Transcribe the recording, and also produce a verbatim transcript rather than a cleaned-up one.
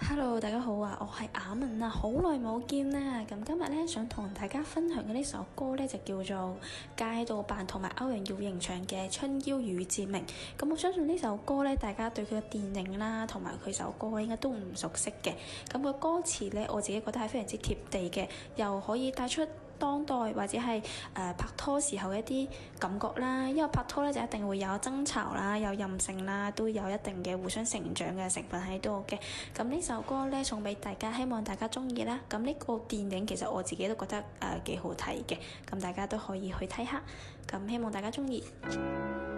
Hello，大家好啊，我係雅文啊，好耐冇見啦。咁今日咧想同大家分享嘅呢首歌咧就叫做街道辦同埋歐陽耀瑩唱嘅《春嬌與志明》。咁我相信呢首歌咧，大家對佢嘅電影啦同埋佢首歌應該都唔熟悉嘅。咁個歌詞咧，我自己覺得係非常之貼地嘅，又可以帶出當代或者係誒、呃、拍拖時候嘅一啲感覺啦，因為拍拖咧就一定會有爭吵啦，有任性啦，都有一定嘅互相成長嘅成分喺度嘅。咁呢首歌咧送俾大家，希望大家中意啦。咁呢個電影其實我自己都覺得誒幾、呃、好睇嘅，咁大家都可以去睇下。咁希望大家中意。